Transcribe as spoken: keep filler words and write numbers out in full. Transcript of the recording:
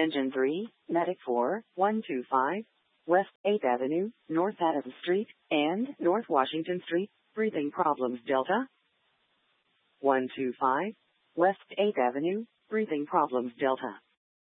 Engine three, Medic four, one two five, West eighth Avenue, North Adams Street, and North Washington Street, breathing problems Delta. one two five, West eighth Avenue, breathing problems Delta.